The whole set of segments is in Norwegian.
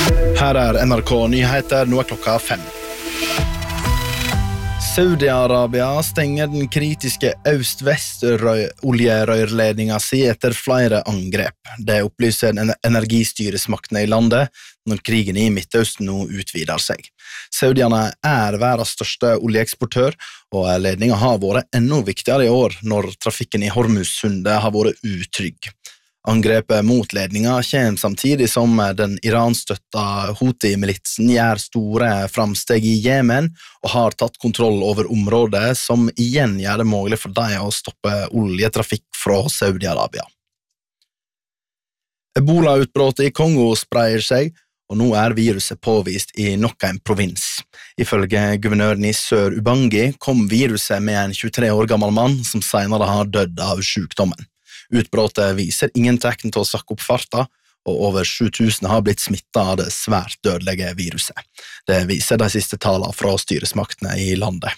Her NRK Nyheter, nå klokka 5. Saudi-Arabia stenger den kritiske øst-vest-oljerørledningen si etter flere angrep. Det opplyser energistyresmaktene i landet når krigen i Midtøsten nå utvider seg. Saudiene verdens største oljeeksportør, og ledningen har vært enda viktigere i år når trafikken i Hormuzsundet har vært utrygg. Angrepet mot ledningen kommer samtidig som den Iran-støtta Houthi-militsen gjør store framsteg i Jemen og har tatt kontroll over området som igjen gjør det mulig for dem å stoppe oljetrafikk fra Saudi-Arabia. Ebola-utbruddet i Kongo spreier seg, og nå viruset påvist i nok en provins. Ifølge guvernøren i Sør-Ubangi kom viruset med en 23 år gammel mann som senere har dødd av sykdommen. Utbruddet viser ingen tegn til å sakke opp farta, og over 7000 har blitt smittet av det svært dødelige viruset. Det viser de siste tallene fra styresmaktene i landet.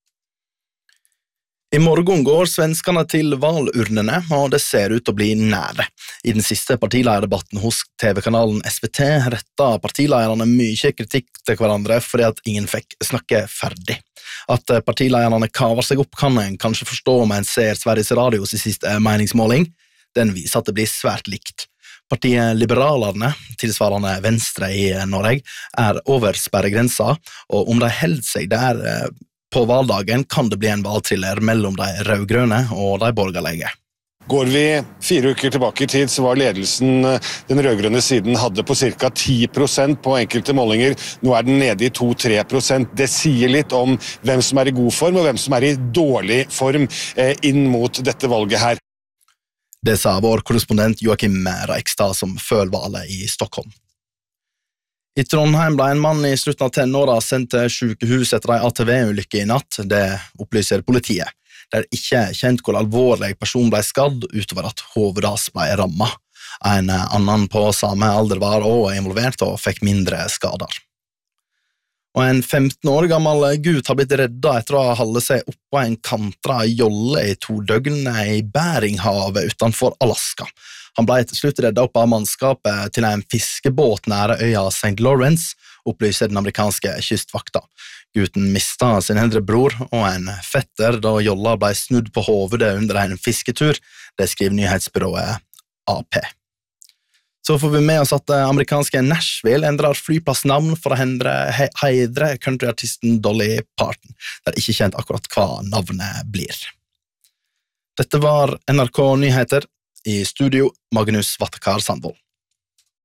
I morgen går svenskene til valurnene, og det ser ut til å bli nære. I den siste partilederdebatten hos TV-kanalen SVT rettet partilederne mye kritikk til hverandre fordi at ingen fikk snakke ferdig. At partilederne kaver seg opp kan en kanskje forstå om en ser Sveriges Radios siste meningsmåling. Den viser at det blir svært likt. Partiet Liberalerne, tilsvarende Venstre i Norge, over sperregrensa, og om de holder seg der på valdagen kan det bli en valgtriller mellom de rødgrønne og de borgerlige. Går vi 4 uker tilbake i tid, så var ledelsen den rødgrønne siden hadde på ca. 10% på enkelte målinger. Nå den nede i 2-3%. Det sier litt om hvem som i god form og hvem som i dårlig form inn mot dette valget her. Det sa vår korrespondent Joakim Reikstad som følger valget i Stockholm. I Trondheim ble en mann i slutten av tenåra sendt til sykehus etter en ATV-ulykke i natt. Det opplyser politiet. Det ikke kjent hvor alvorlig person ble skadd utover at hovedet hans ble rammet. En annen på samme alder var også involvert og fikk mindre skader. Og en 15 år gammel gutt har blitt reddet etter å ha holdt seg oppå en kantra jolle i 2 døgn i Beringhavet utenfor Alaska. Han ble til slutt reddet opp av mannskapet til en fiskebåt nære øya St. Lawrence, opplyser den amerikanske kystvakta. Gutten mistet sin eldre bror og en fetter da jolla ble snudd på hovedet under en fisketur, det skriver nyhetsbyrået AP. Så får vi med oss at amerikanske Nashville endrer flyplassnavn for å heidre countryartisten Dolly Parton. Det ikke kjent akkurat hva navnet blir. Dette var NRK Nyheter. I studio Magnus Vattekar Sandvold.